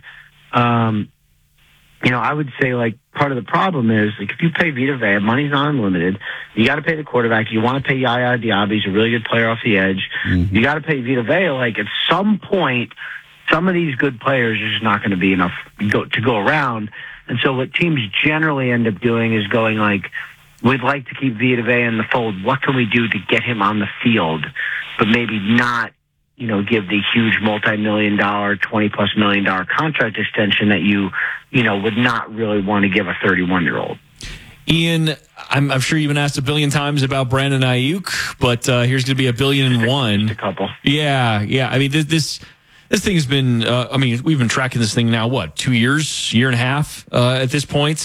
I would say, like, part of the problem is, like, if you pay Vita Vea, money's not unlimited. You got to pay the quarterback. You want to pay Yaya Diaby. He's a really good player off the edge. Mm-hmm. You got to pay Vita Vea. Like, at some point, some of these good players are just not going to be enough to go around. And so what teams generally end up doing is going, like, we'd like to keep Vita Vea in the fold. What can we do to get him on the field, but maybe not, give the huge multi-million-dollar, $20+ million contract extension that you would not really want to give a 31-year-old. Ian, I'm sure you've been asked a billion times about Brandon Ayuk, but here's going to be 1,000,000,001. Just a couple. Yeah. I mean, this thing has been, we've been tracking this thing now, 2 years, year and a half at this point.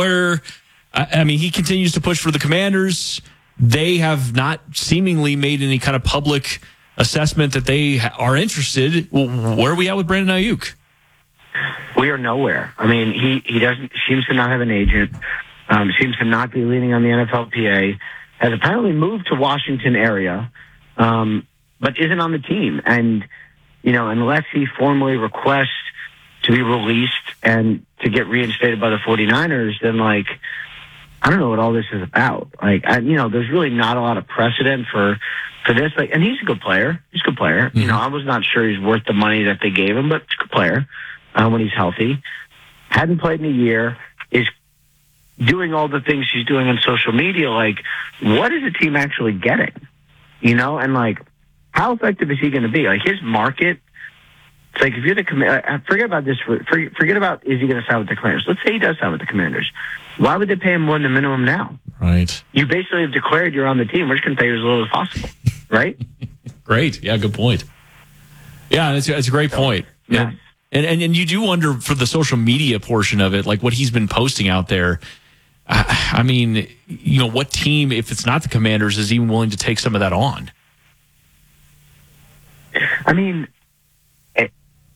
He continues to push for the Commanders. They have not seemingly made any kind of public assessment that they are interested. Where are we at with Brandon Ayuk? We are nowhere. I mean, he seems to not have an agent, seems to not be leaning on the NFLPA, has apparently moved to Washington area, but isn't on the team. And, unless he formally requests to be released and to get reinstated by the 49ers, then, like, I don't know what all this is about. Like, there's really not a lot of precedent for this. Like, and he's a good player. Mm-hmm. I was not sure he's worth the money that they gave him, but he's a good player when he's healthy. Hadn't played in a year. Is doing all the things he's doing on social media. Like, what is the team actually getting? And, like, how effective is he going to be? Like, his market. It's like, if you're the forget about this. Forget about, is he going to sign with the Commanders? Let's say he does sign with the Commanders. Why would they pay him more than the minimum now? Right. You basically have declared you're on the team. We're just going to pay you as little as possible. Right? Great. Yeah, good point. Yeah, it's a great point. Yeah. And you do wonder for the social media portion of it, like what he's been posting out there. I mean, what team, if it's not the Commanders, is even willing to take some of that on? I mean,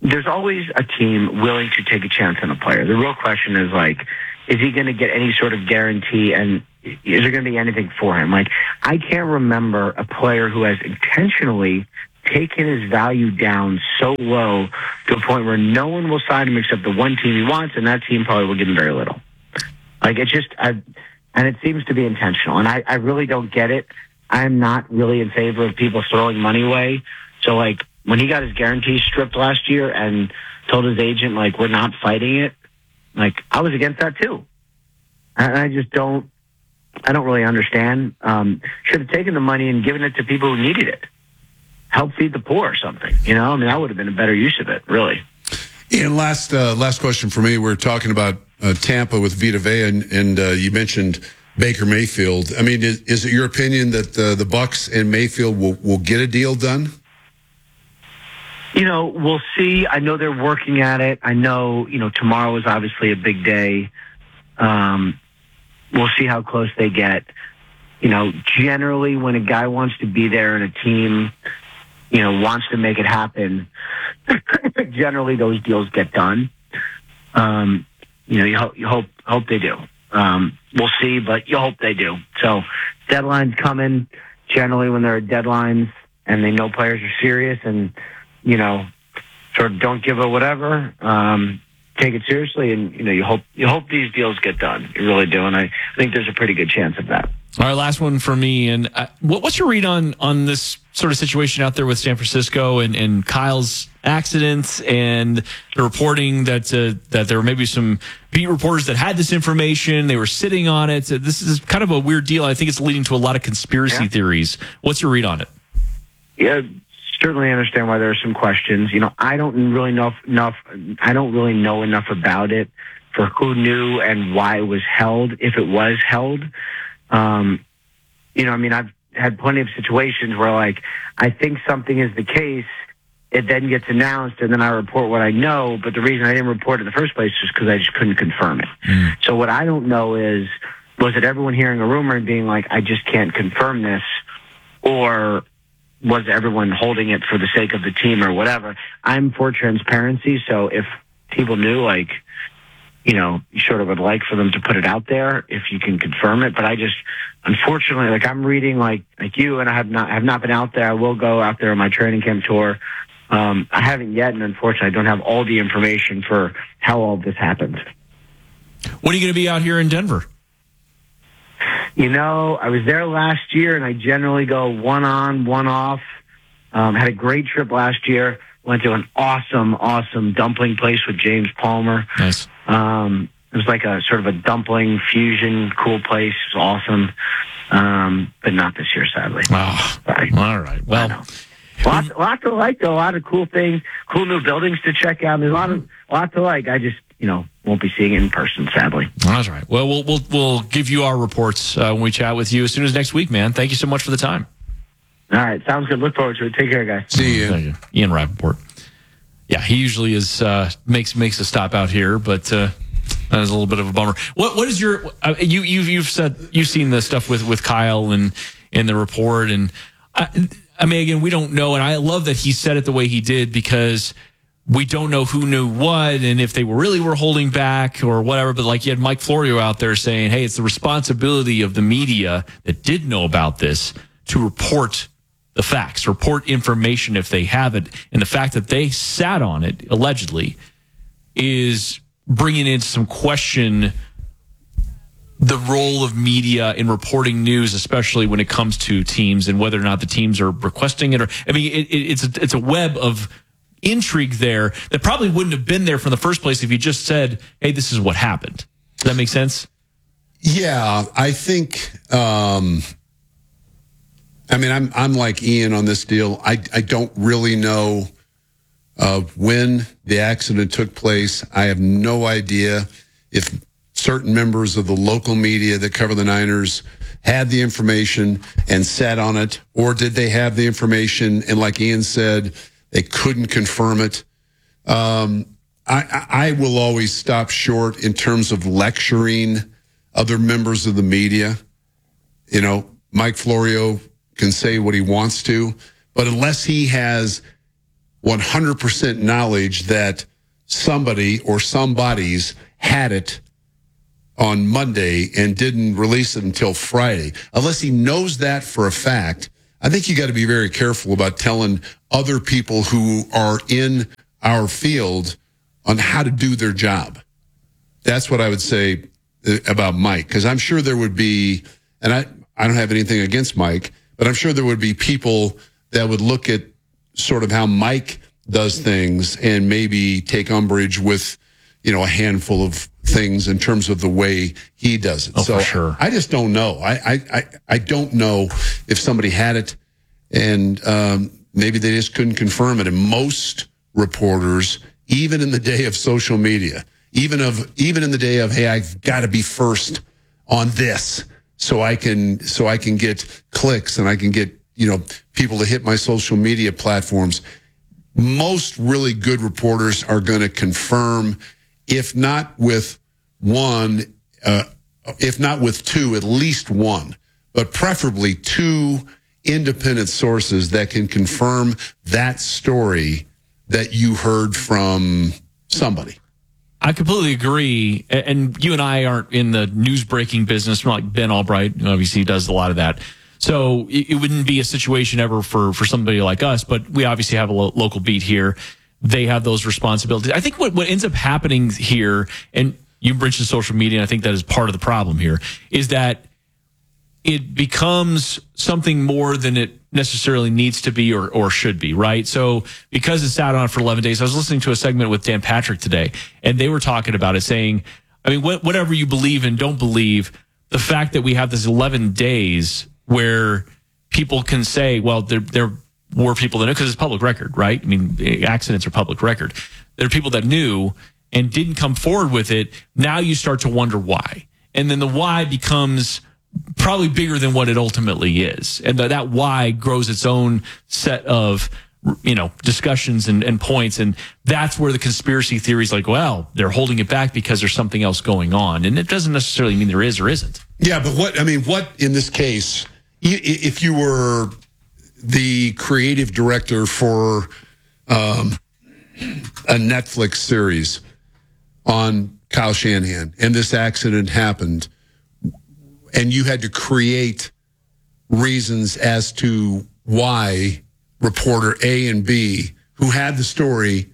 there's always a team willing to take a chance on a player. The real question is, like, is he going to get any sort of guarantee, and is there going to be anything for him? Like, I can't remember a player who has intentionally taken his value down so low to a point where no one will sign him except the one team he wants, and that team probably will give him very little. Like, it's just, and it seems to be intentional, and I really don't get it. I'm not really in favor of people throwing money away. So, like, when he got his guarantee stripped last year and told his agent, like, we're not fighting it, like, I was against that too. And I just don't really understand. Should have taken the money and given it to people who needed it. Help feed the poor or something. You know, I mean, that would have been a better use of it, really. And last question for me. We're talking about Tampa with Vita Vea, and you mentioned Baker Mayfield. I mean, is it your opinion that the Bucs and Mayfield will get a deal done? You know, we'll see. I know they're working at it. I know, tomorrow is obviously a big day. We'll see how close they get. Generally when a guy wants to be there and a team, wants to make it happen, generally those deals get done. You hope they do. We'll see, but you hope they do. So deadlines coming generally when there are deadlines and they know players are serious and, sort of don't give a whatever, take it seriously. And, you hope these deals get done. You really do. And I think there's a pretty good chance of that. All right, last one for me. And what's your read on this sort of situation out there with San Francisco and Kyle's accidents and the reporting that there were maybe some beat reporters that had this information, they were sitting on it. This is kind of a weird deal. I think it's leading to a lot of conspiracy theories. What's your read on it? Yeah, certainly understand why there are some questions. I don't really know enough. I don't really know enough about it for who knew and why it was held, if it was held. I've had plenty of situations where, like, I think something is the case, it then gets announced, and then I report what I know, but the reason I didn't report it in the first place is because I just couldn't confirm it. So what I don't know is, was it everyone hearing a rumor and being like, I just can't confirm this, or was everyone holding it for the sake of the team or whatever? I'm for transparency, so if people knew, like, you sort of would like for them to put it out there if you can confirm it. But I just, unfortunately, like, I'm reading like you, and I have not been out there. I will go out there on my training camp tour. I haven't yet, and unfortunately, I don't have all the information for how all this happened. When are you going to be out here in Denver? I was there last year, and I generally go one on, one off. Had a great trip last year. Went to an awesome dumpling place with James Palmer. Nice. It was like a sort of a dumpling fusion, cool place. It was awesome. But not this year, sadly. Oh, all right. Well, lots to like, though. A lot of cool things, cool new buildings to check out. There's a lot to like. I just, won't be seeing it in person, sadly. That's right. Well, we'll give you our reports when we chat with you as soon as next week, man. Thank you so much for the time. All right. Sounds good. Look forward to it. Take care, guys. See you. Ian Rappaport. Yeah, he usually is makes a stop out here, but that is a little bit of a bummer. What is your you've said you've seen the stuff with Kyle and in the report, and I mean, again, we don't know, and I love that he said it the way he did because we don't know who knew what and if they really were holding back or whatever. But like you had Mike Florio out there saying, hey, it's the responsibility of the media that did know about this to report the facts, report information if they have it. And the fact that they sat on it, allegedly, is bringing into some question the role of media in reporting news, especially when it comes to teams and whether or not the teams are requesting it. Or, I mean, it's a web of intrigue there that probably wouldn't have been there from the first place if you just said, hey, this is what happened. Does that make sense? Yeah, I think, I'm like Ian on this deal. I don't really know when the accident took place. I have no idea if certain members of the local media that cover the Niners had the information and sat on it, or did they have the information and, like Ian said, they couldn't confirm it. I will always stop short in terms of lecturing other members of the media. Mike Florio can say what he wants to, but unless he has 100% knowledge that somebody or somebodies had it on Monday and didn't release it until Friday. Unless he knows that for a fact, I think you got to be very careful about telling other people who are in our field on how to do their job. That's what I would say about Mike, because I'm sure there would be, and I don't have anything against Mike, but I'm sure there would be people that would look at sort of how Mike does things and maybe take umbrage with, a handful of things in terms of the way he does it. Oh, for sure. I just don't know. I don't know if somebody had it and maybe they just couldn't confirm it. And most reporters, even in the day of social media, even in the day of, hey, I've got to be first on this so I can get clicks and I can get, people to hit my social media platforms. Most really good reporters are going to confirm, if not with one, if not with two, at least one, but preferably two independent sources that can confirm that story that you heard from somebody. I completely agree. And you and I aren't in the news breaking business. We're like Ben Albright, obviously does a lot of that. So it wouldn't be a situation ever for somebody like us, but we obviously have a local beat here. They have those responsibilities. I think what ends up happening here, and you mentioned social media, and I think that is part of the problem here, is that it becomes something more than it necessarily needs to be or should be, right? So because it sat on for 11 days, I was listening to a segment with Dan Patrick today, and they were talking about it, saying, I mean, whatever you believe and don't believe, the fact that we have this 11 days where people can say, well, there were people that knew, because it's public record, right? I mean, accidents are public record. There are people that knew and didn't come forward with it. Now you start to wonder why. And then the why becomes probably bigger than what it ultimately is. And that why grows its own set of, discussions and points. And that's where the conspiracy theories like, well, they're holding it back because there's something else going on. And it doesn't necessarily mean there is or isn't. Yeah, but what in this case, if you were the creative director for a Netflix series on Kyle Shanahan and this accident happened and you had to create reasons as to why reporter A and B, who had the story,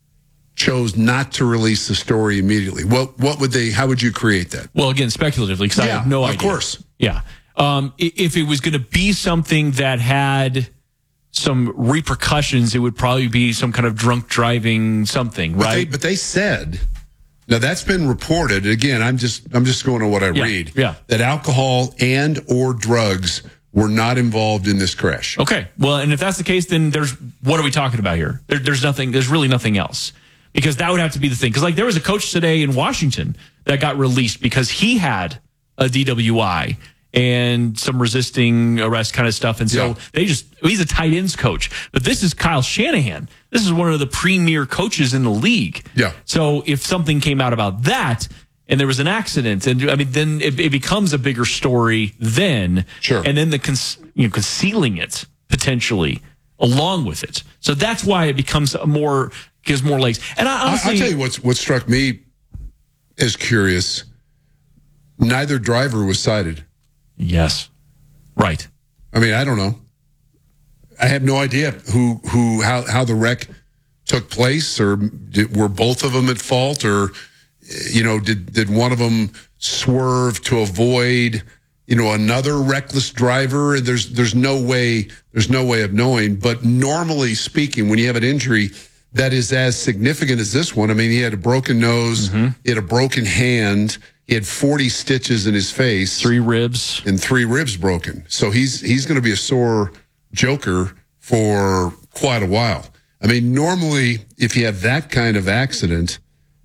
chose not to release the story immediately, how would you create that? Well, again, speculatively, because I have no idea. Of course. Yeah. If it was going to be something that had some repercussions, it would probably be some kind of drunk driving something, right? But they said, now that's been reported. Again, I'm just going to what I read. Yeah. That alcohol and or drugs were not involved in this crash. Okay. Well, and if that's the case, then what are we talking about here? There's really nothing else. Because that would have to be the thing. Because there was a coach today in Washington that got released because he had a DWI and some resisting arrest kind of stuff. And so he's a tight ends coach. But this is Kyle Shanahan. This is one of the premier coaches in the league. Yeah. So if something came out about that and there was an accident, and then it becomes a bigger story then. Sure. And then concealing it potentially along with it. So that's why it becomes gives more legs. And I'll tell you what struck me as curious. Neither driver was cited. Yes. Right. I mean, I don't know. I have no idea how the wreck took place, or were both of them at fault, or did one of them swerve to avoid another reckless driver? There's no way of knowing. But normally speaking, when you have an injury that is as significant as this one, I mean, he had a broken nose, he had a broken hand, he had 40 stitches in his face, 3 ribs broken. So he's going to be a sore joker for quite a while. I mean, normally if you have that kind of accident,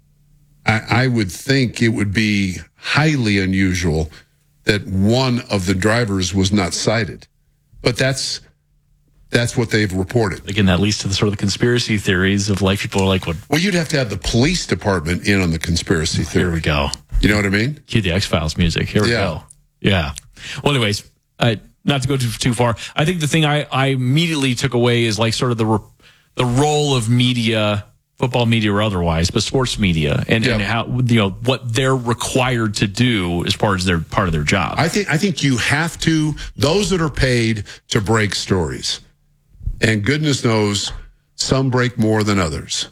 I would think it would be highly unusual that one of the drivers was not cited. But that's what they've reported. Again, that leads to the sort of the conspiracy theories of like people are like, what? Well, you'd have to have the police department in on the conspiracy theory. Here we go. You know what I mean? Cue the X-Files music. Here we go. Yeah. Well, anyways, not to go too far. I think the thing I immediately took away is like sort of the role of media, football media or otherwise, but sports media, and how what they're required to do as far as their part of their job. I think you have to. Those that are paid to break stories, and goodness knows some break more than others.